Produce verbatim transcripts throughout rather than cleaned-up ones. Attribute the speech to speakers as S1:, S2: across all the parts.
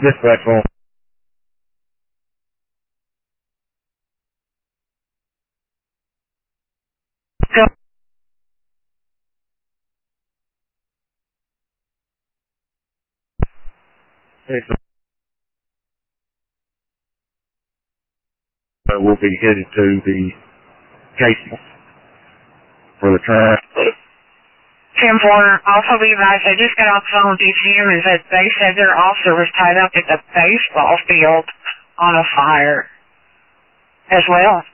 S1: Dispatch one.
S2: Go.
S1: Hey, so uh, we'll be headed to the case for the train.
S2: ten four, also be advised, I just got off the phone with D C M, is that they said their officer was tied up at the baseball field on a fire as well.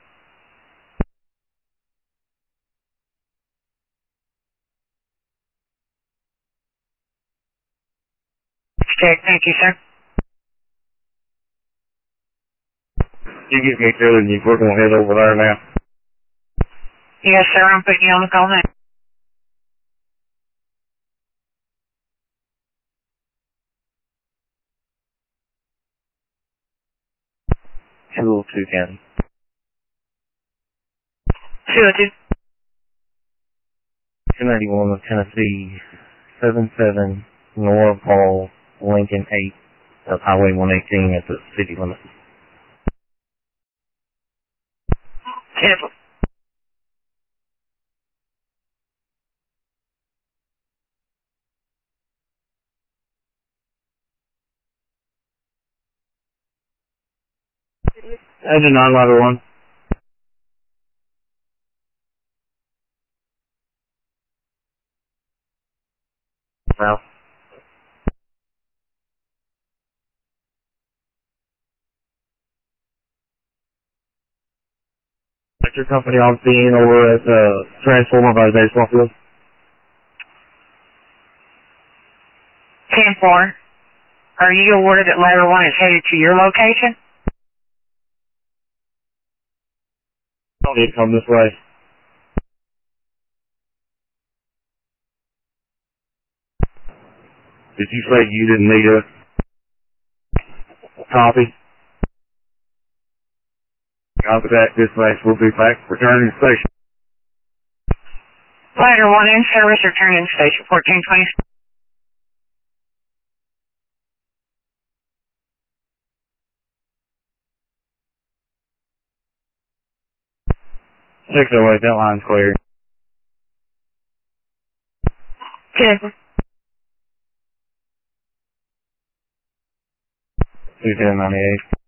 S2: Okay, thank you, sir.
S1: You get me to it and we're going to head over there now.
S2: Yes, sir, I'm putting you on the call now.
S1: two oh two County.
S2: two oh two.
S1: two ninety-one of Tennessee, seven seven North Hall, Lincoln eight of Highway one eighteen at the city limit.
S2: ten four.
S1: Engine nine level one. South. Electric company on scene over at the transformer by the baseball field.
S2: ten four. Are you aware that ladder one is headed to your location?
S1: Don't need to come this way. Did you say you didn't need a copy? Copy that. Dispatch will be back. Returning to station.
S2: Ladder one in service, returning to station fourteen twenty.
S1: six oh eight, that line's clear.
S2: ten four.
S1: two ten ninety-eight.